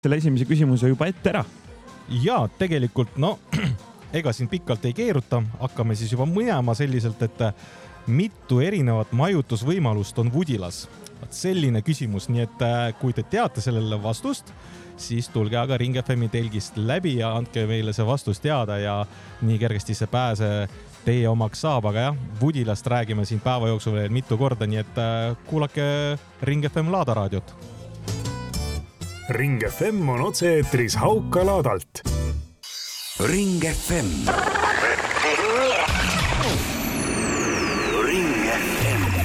selle esimese küsimuse juba ette ära. Ja tegelikult, ega siin pikalt ei keeruta, hakkame siis juba mõjama selliselt, et mitu erinevat majutusvõimalust on Vudilas. Selline küsimus, nii et kui te teate sellele vastust, siis tulge aga Ring FMi telgist läbi ja andke meile see vastus teada ja nii kergesti see pääse teie omaks saab, aga jah, Vudilast räägime siin päeva jooksul veel mitu korda, nii et kuulake Ring FM Laadaraadiot. Ring FM on otse-eetris Hauka laadalt. Ring FM.